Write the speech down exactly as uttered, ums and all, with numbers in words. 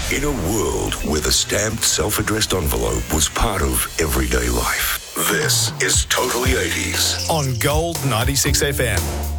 In a world where the stamped self-addressed envelope was part of everyday life, this is Totally eighties on Gold ninety-six F M.